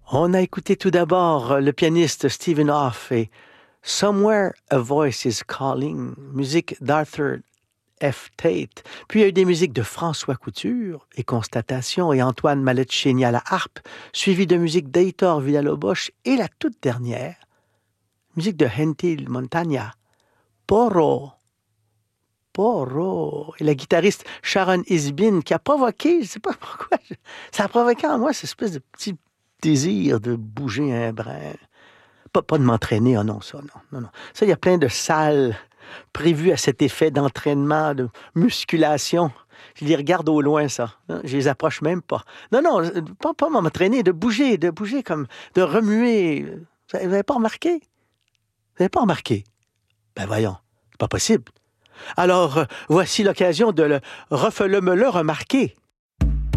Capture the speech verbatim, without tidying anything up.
On a écouté tout d'abord le pianiste Stephen Hoff et Somewhere a Voice is Calling, musique d'Arthur F. Tate. Puis il y a eu des musiques de François Couture et Constatation et Antoine Maletchini à la harpe, suivi de musique d'Heitor Villa-Lobos et la toute dernière, musique de Gentil Montagna, Porro. Porro. Et la guitariste Sharon Isbin qui a provoqué, je ne sais pas pourquoi, ça a provoqué en moi cette espèce de petit désir de bouger un brin. Pas, pas de m'entraîner, oh non, ça, non, non, non. Ça, il y a plein de salles prévues à cet effet d'entraînement, de musculation. Je les regarde au loin, ça. Je les approche même pas. Non, non, pas, pas m'entraîner, de bouger, de bouger comme, de remuer. Vous n'avez pas remarqué? Vous n'avez pas remarqué? Ben voyons, c'est pas possible. Alors, euh, voici l'occasion de le refele-me-le remarquer.